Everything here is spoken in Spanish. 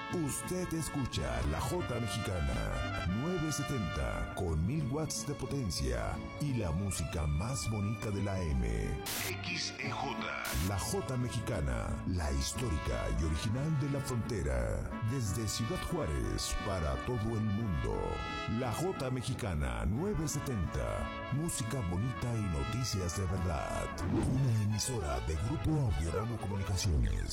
Usted escucha la J Mexicana 970 con 1000 watts de potencia y la música más bonita de la M. XEJ. La J Mexicana, la histórica y original de la frontera. Desde Ciudad Juárez para todo el mundo. La J Mexicana 970. Música bonita y noticias de verdad. Una emisora de Grupo Audiorama Comunicaciones.